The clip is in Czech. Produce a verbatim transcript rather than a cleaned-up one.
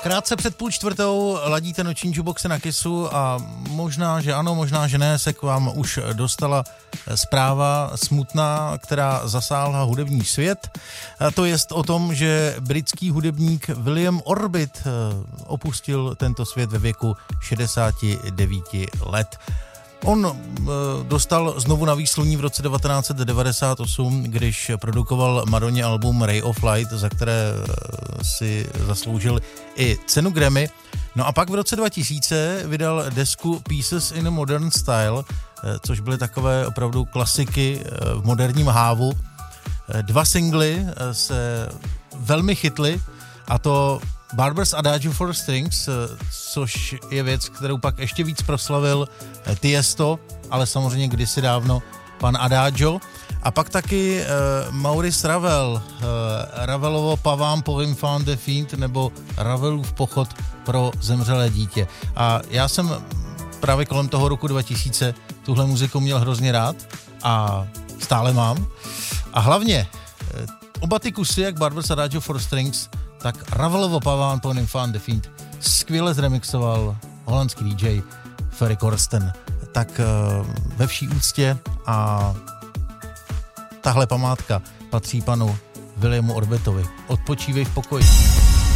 Krátce před půl čtvrtou ladíte noční jukeboxy na Kissu a možná, že ano, možná, že ne, se k vám už dostala zpráva smutná, která zasáhla hudební svět. A to jest o tom, že britský hudebník William Orbit opustil tento svět ve věku šedesáti devíti let. On e, dostal znovu na výsluní v roce devatenáct set devadesát osm, když produkoval Madoně album Ray of Light, za které e, si zasloužil i cenu Grammy. No a pak v roce dva tisíce vydal desku Pieces in a Modern Style, e, což byly takové opravdu klasiky e, v moderním hávu. E, dva singly e, se velmi chytly, a to Barber's Adagio for Strings, což je věc, kterou pak ještě víc proslavil Tiesto, ale samozřejmě kdysi dávno pan Adagio. A pak taky uh, Maurice Ravel, uh, Ravelovo Pavám pour enfants de Fint, nebo Ravelův pochod pro zemřelé dítě. A já jsem právě kolem toho roku dva tisíce tuhle muziku měl hrozně rád a stále mám. A hlavně uh, oba ty kusy, jak Barber's Adagio for Strings, tak Ravelovo Paván pour enfants de Fint skvěle zremixoval holandský dý džej Ferry Corsten. Tak uh, ve vší úctě a tahle památka patří panu Williamu Orbitovi. Odpočívej v pokoji.